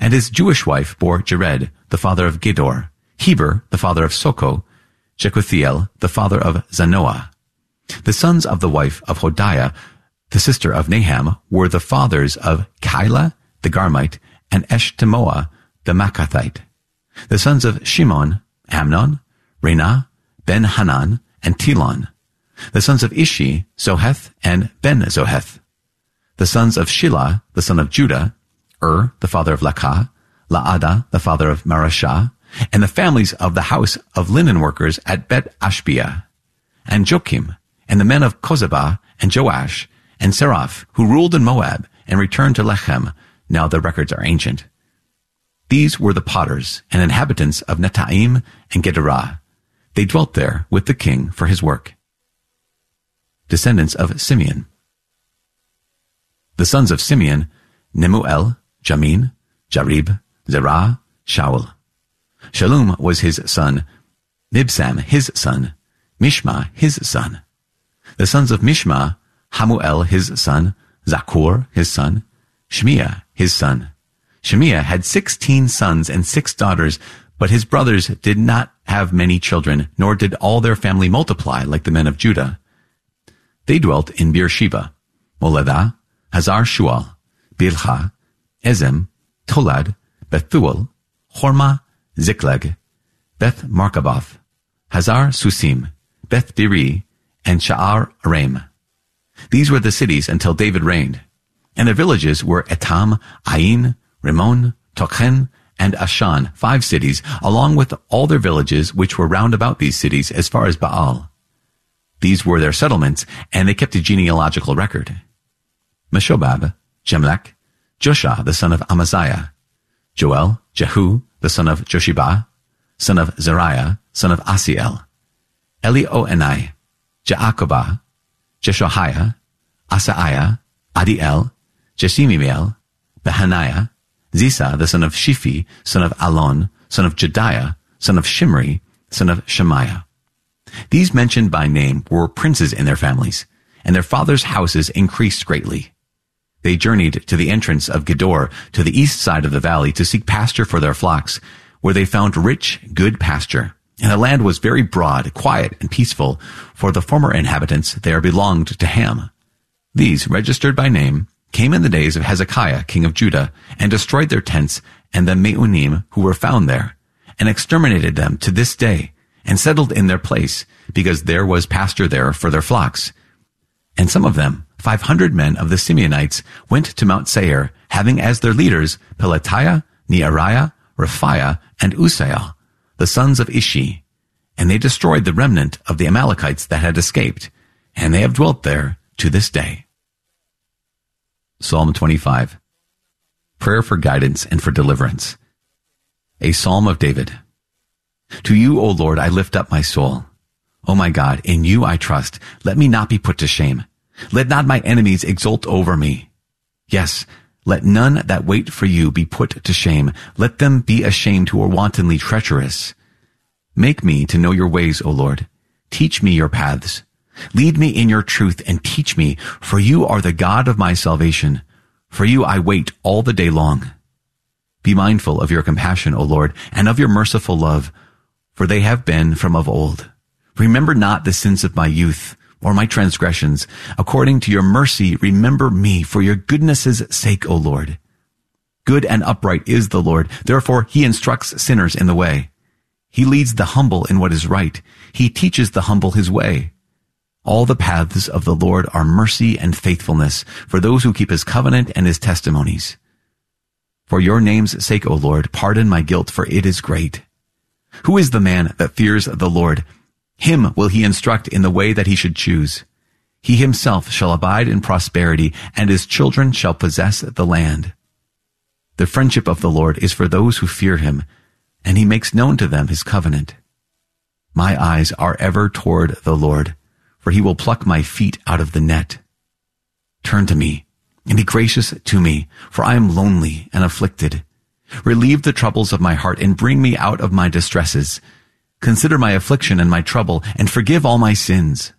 And his Jewish wife bore Jared, the father of Gedor, Heber, the father of Soko, Jekuthiel, the father of Zanoah. The sons of the wife of Hodiah, the sister of Naham, were the fathers of Keilah, the Garmite, and Eshtemoa, the Makathite. The sons of Shimon, Amnon, Renah, Ben-Hanan, and Tilon. The sons of Ishi, Zoheth, and Ben-Zoheth. The sons of Shelah, the son of Judah, the father of Lakah, Laadah, the father of Marashah, and the families of the house of linen workers at Bet-Ashbia, and Jokim, and the men of Kozebah, and Joash, and Seraph, who ruled in Moab, and returned to Lechem. Now the records are ancient. These were the potters and inhabitants of Netaim and Gederah. They dwelt there with the king for his work. Descendants of Simeon. The sons of Simeon, Nemuel, Jamin, Jarib, Zerah, Shaul. Shallum was his son, Mibsam his son, Mishma his son. The sons of Mishma, Hamuel his son, Zakur his son, Shemiah his son. Shemiah had 16 sons and 6 daughters, but his brothers did not have many children, nor did all their family multiply like the men of Judah. They dwelt in Beersheba, Moledah, Hazar Shual, Bilhah, Ezem, Tolad, Bethuel, Hormah, Ziklag, Beth Markaboth, Hazar Susim, Beth Biri, and Sha'ar Aram. These were the cities until David reigned. And the villages were Etam, Ain, Rimmon, Tochen, and Ashan, 5 cities, along with all their villages which were round about these cities as far as Baal. These were their settlements, and they kept a genealogical record. Meshobab, Jemlech, Joshua the son of Amaziah, Joel, Jehu the son of Joshibah, son of Zariah, son of Asiel, Elioenai, Jaakobah, Jeshoiah, Asaiah, Adiel, Jesimiel, Behaniah, Zisa the son of Shiphi, son of Alon, son of Jediah, son of Shimri, son of Shemaiah. These mentioned by name were princes in their families, and their fathers' houses increased greatly. They journeyed to the entrance of Gedor, to the east side of the valley, to seek pasture for their flocks, where they found rich, good pasture. And the land was very broad, quiet, and peaceful, for the former inhabitants there belonged to Ham. These, registered by name, came in the days of Hezekiah, king of Judah, and destroyed their tents and the Meunim who were found there, and exterminated them to this day, and settled in their place, because there was pasture there for their flocks. And some of them, 500 men of the Simeonites, went to Mount Seir, having as their leaders Pelatiah, Neariah, Raphiah, and Uziel, the sons of Ishi. And they destroyed the remnant of the Amalekites that had escaped, and they have dwelt there to this day. Psalm 25. Prayer for guidance and for deliverance. A Psalm of David. To you, O Lord, I lift up my soul. O my God, in you I trust. Let me not be put to shame. Let not my enemies exult over me. Yes, let none that wait for you be put to shame. Let them be ashamed who are wantonly treacherous. Make me to know your ways, O Lord. Teach me your paths. Lead me in your truth and teach me, for you are the God of my salvation. For you I wait all the day long. Be mindful of your compassion, O Lord, and of your merciful love, for they have been from of old. Remember not the sins of my youth, or my transgressions. According to your mercy, remember me for your goodness' sake, O Lord. Good and upright is the Lord. Therefore he instructs sinners in the way. He leads the humble in what is right. He teaches the humble his way. All the paths of the Lord are mercy and faithfulness for those who keep his covenant and his testimonies. For your name's sake, O Lord, pardon my guilt, for it is great. Who is the man that fears the Lord? Him will he instruct in the way that he should choose. He himself shall abide in prosperity, and his children shall possess the land. The friendship of the Lord is for those who fear him, and he makes known to them his covenant. My eyes are ever toward the Lord, for he will pluck my feet out of the net. Turn to me, and be gracious to me, for I am lonely and afflicted. Relieve the troubles of my heart, and bring me out of my distresses. Consider my affliction and my trouble, and forgive all my sins.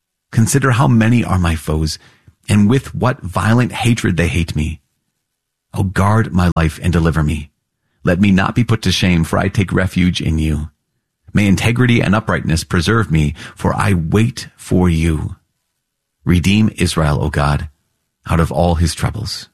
Consider how many are my foes, and with what violent hatred they hate me. O guard my life and deliver me. Let me not be put to shame, for I take refuge in you. May integrity and uprightness preserve me, for I wait for you. Redeem Israel, O God, out of all his troubles.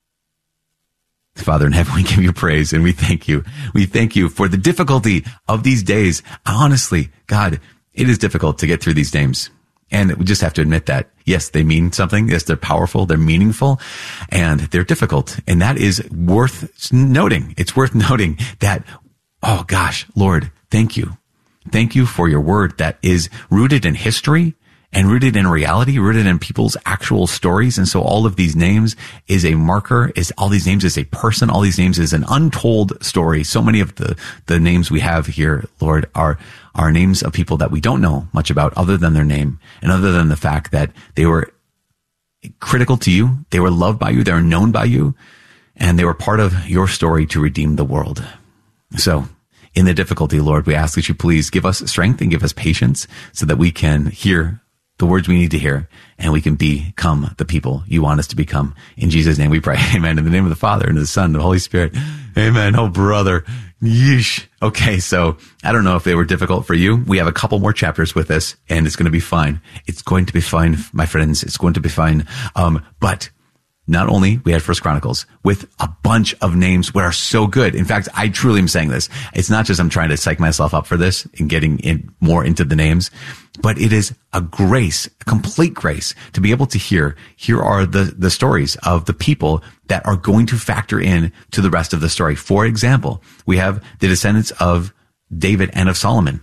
Father in heaven, we give you praise and we thank you. We thank you for the difficulty of these days. Honestly, God, it is difficult to get through these names. And we just have to admit that, yes, they mean something. Yes, they're powerful. They're meaningful and they're difficult. And that is worth noting. It's worth noting that, oh gosh, Lord, thank you. Thank you for your word that is rooted in history and rooted in reality, rooted in people's actual stories. And so all of these names is a marker, all these names is a person, all these names is an untold story. So many of the names we have here, Lord, are names of people that we don't know much about other than their name and other than the fact that they were critical to you. They were loved by you. They were known by you, and they were part of your story to redeem the world. So in the difficulty, Lord, we ask that you please give us strength and give us patience so that we can hear the words we need to hear and we can become the people you want us to become. In Jesus' name we pray. Amen. In the name of the Father and of the Son and the Holy Spirit. Amen. Oh, brother. Yeesh. Okay. So I don't know if they were difficult for you. We have a couple more chapters with us and it's going to be fine. It's going to be fine, my friends. It's going to be fine. But not only we had First Chronicles with a bunch of names that are so good. In fact, I truly am saying this. It's not just I'm trying to psych myself up for this and getting in more into the names, but it is a grace, a complete grace to be able to here are the stories of the people that are going to factor in to the rest of the story. For example, we have the descendants of David and of Solomon.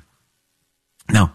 Now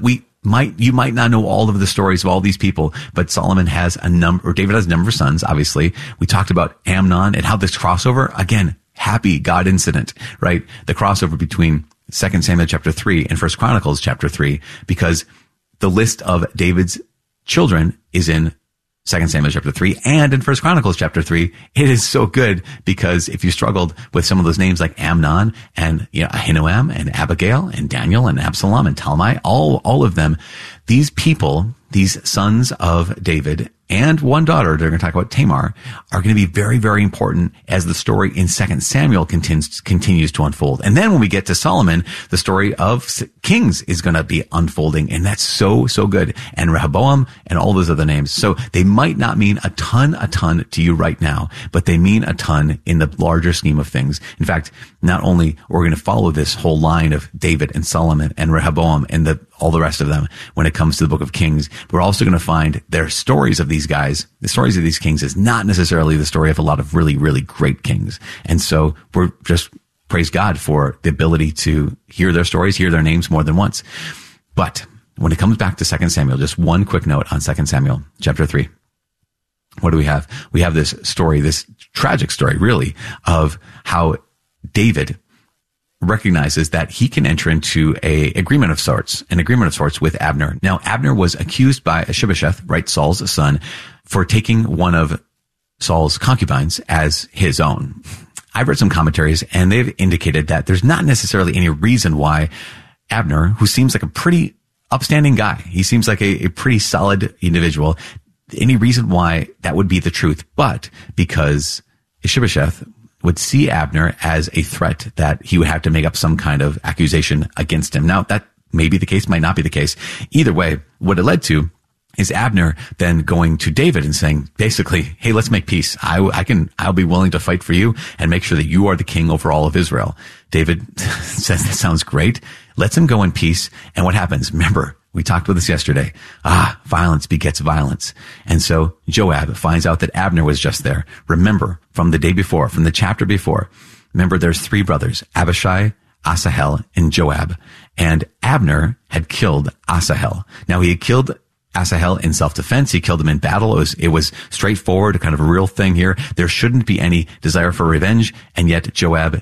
you might not know all of the stories of all these people, but Solomon has David has a number of sons, obviously. We talked about Amnon and how this crossover, again, happy God incident, right? The crossover between 2 Samuel chapter 3 and 1 Chronicles chapter 3, because the list of David's children is in 2 Samuel chapter 3 and in 1 Chronicles chapter 3. It is so good because if you struggled with some of those names like Amnon and Ahinoam and Abigail and Daniel and Absalom and Talmai, all of them, these people, these sons of David and one daughter, they're going to talk about Tamar, are going to be very, very important as the story in 2 Samuel continues to unfold. And then when we get to Solomon, the story of Kings is going to be unfolding. And that's so, so good. And Rehoboam and all those other names. So they might not mean a ton to you right now, but they mean a ton in the larger scheme of things. In fact, not only are we going to follow this whole line of David and Solomon and Rehoboam and all the rest of them when it comes to the book of Kings, we're also going to find their stories of these guys. The stories of these kings is not necessarily the story of a lot of really, really great kings. And so we're just praise God for the ability to hear their stories, hear their names more than once. But when it comes back to 2 Samuel, just one quick note on 2 Samuel chapter 3. What do we have? We have this story, this tragic story really, of how David recognizes that he can enter into an agreement of sorts with Abner. Now, Abner was accused by Ishbosheth, right, Saul's son, for taking one of Saul's concubines as his own. I've read some commentaries and they've indicated that there's not necessarily any reason why Abner, who seems like a pretty upstanding guy, he seems like a pretty solid individual, any reason why that would be the truth, but because Ishbosheth would see Abner as a threat that he would have to make up some kind of accusation against him. Now, that may be the case, might not be the case. Either way, what it led to is Abner then going to David and saying, basically, hey, let's make peace. I'll be willing to fight for you and make sure that you are the king over all of Israel. David says, that sounds great. Lets him go in peace. And what happens? Remember, we talked about this yesterday. Violence begets violence. And so Joab finds out that Abner was just there. Remember, from the day before, from the chapter before, remember there's 3 brothers, Abishai, Asahel, and Joab. And Abner had killed Asahel. Now he had killed Asahel in self-defense. He killed him in battle. It was straightforward, kind of a real thing here. There shouldn't be any desire for revenge. And yet Joab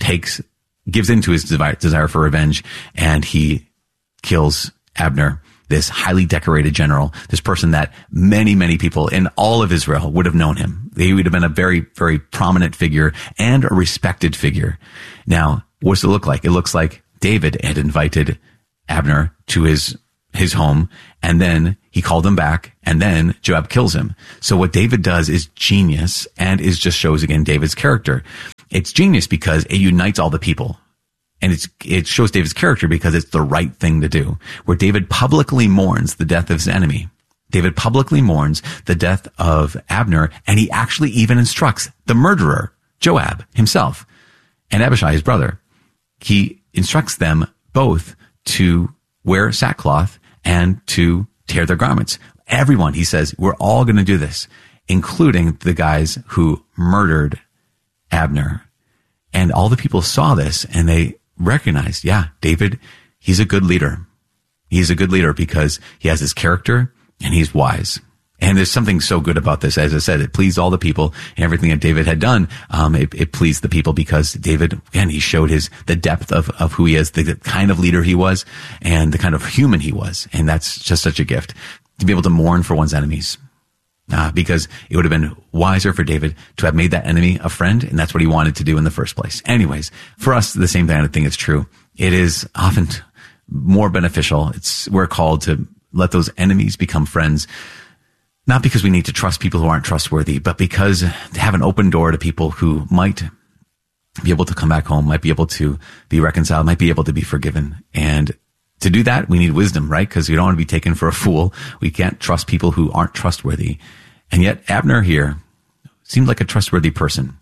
gives into his desire for revenge, and he kills Abner, this highly decorated general, this person that many, many people in all of Israel would have known him. He would have been a very, very prominent figure and a respected figure. Now, what does it look like? It looks like David had invited Abner to his his home, and then he called him back, and then Joab kills him. So what David does is genius, and just shows again David's character. It's genius because it unites all the people. And it shows David's character because it's the right thing to do. Where David publicly mourns the death of his enemy. David publicly mourns the death of Abner, and he actually even instructs the murderer, Joab himself, and Abishai, his brother. He instructs them both to wear sackcloth and to tear their garments. Everyone, he says, we're all going to do this, including the guys who murdered Abner. And all the people saw this, and they recognized, yeah, David, he's a good leader. He's a good leader because he has his character and he's wise. And there's something so good about this. As I said, it pleased all the people, and everything that David had done, it pleased the people because David, again, he showed the depth of who he is, the kind of leader he was, and the kind of human he was. And that's just such a gift to be able to mourn for one's enemies. Because it would have been wiser for David to have made that enemy a friend, and that's what he wanted to do in the first place. Anyways, for us, the same kind of thing is true. It is often more beneficial. We're called to let those enemies become friends, not because we need to trust people who aren't trustworthy, but because to have an open door to people who might be able to come back home, might be able to be reconciled, might be able to be forgiven. And to do that, we need wisdom, right? Because we don't want to be taken for a fool. We can't trust people who aren't trustworthy. And yet Abner here seemed like a trustworthy person.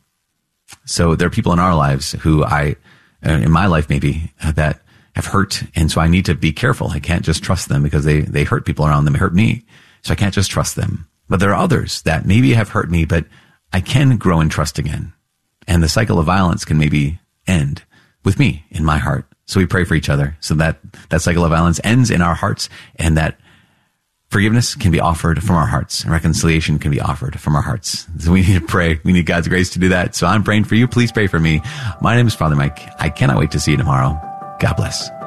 So there are people in our lives who in my life maybe, that have hurt. And so I need to be careful. I can't just trust them because they hurt people around them. They hurt me. So I can't just trust them. But there are others that maybe have hurt me, but I can grow in trust again. And the cycle of violence can maybe end with me in my heart. So we pray for each other so that cycle of violence ends in our hearts, and that forgiveness can be offered from our hearts, and reconciliation can be offered from our hearts. So we need to pray. We need God's grace to do that. So I'm praying for you. Please pray for me. My name is Father Mike. I cannot wait to see you tomorrow. God bless.